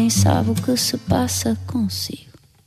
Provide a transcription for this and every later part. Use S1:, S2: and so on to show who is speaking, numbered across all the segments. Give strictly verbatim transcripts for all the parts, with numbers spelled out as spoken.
S1: ninguém sabe o que se passa consigo.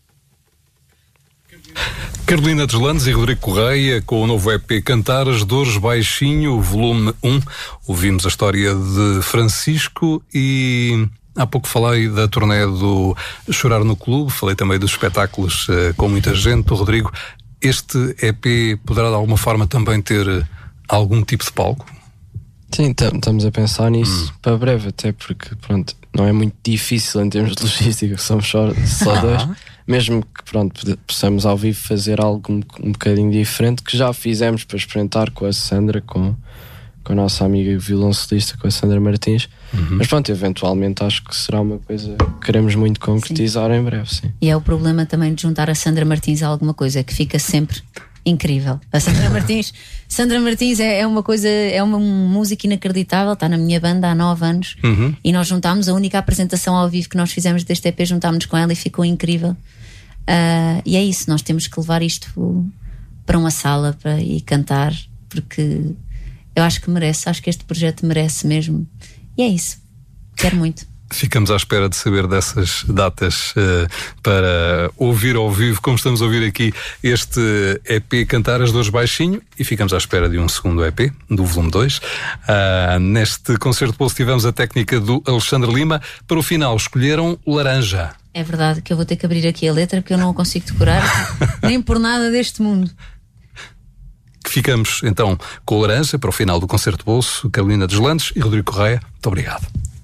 S2: Carolina Deslandes e Rodrigo Correia com o novo E P Cantar as Dores Baixinho, volume um. Ouvimos a história de Francisco e há pouco falei da turnê do Chorar no Clube, falei também dos espetáculos uh, com muita gente. Rodrigo, este E P poderá de alguma forma também ter algum tipo de palco?
S3: Sim, estamos a pensar nisso hum. para breve, até porque pronto, não é muito difícil em termos de logística, somos só, só ah. dois. Mesmo que pronto, possamos ao vivo fazer algo um, um bocadinho diferente, que já fizemos para experimentar com a Sandra, com, com a nossa amiga e violoncelista, com a Sandra Martins. Uhum. Mas pronto, eventualmente acho que será uma coisa que queremos muito concretizar sim. em breve, sim.
S1: E é o problema também de juntar a Sandra Martins a alguma coisa, que fica sempre incrível. A Sandra Martins Sandra Martins é, é uma coisa, é uma música inacreditável, está na minha banda há nove anos uhum. e nós juntámos, a única apresentação ao vivo que nós fizemos deste E P, juntámos com ela e ficou incrível. Uh, e é isso, nós temos que levar isto para uma sala para, e cantar, porque eu acho que merece, acho que este projeto merece mesmo. E é isso, quero muito.
S2: Ficamos à espera de saber dessas datas uh, para ouvir ao vivo, como estamos a ouvir aqui este E P Cantar as Dores Baixinho, e ficamos à espera de um segundo E P, do volume dois. Uh, neste concerto de bolso tivemos a técnica do Alexandre Lima. Para o final escolheram Laranja.
S1: É verdade que eu vou ter que abrir aqui a letra porque eu não a consigo decorar nem por nada deste mundo.
S2: Ficamos então com Laranja para o final do concerto de bolso. Carolina Deslandes e Rodrigo Correia, muito obrigado.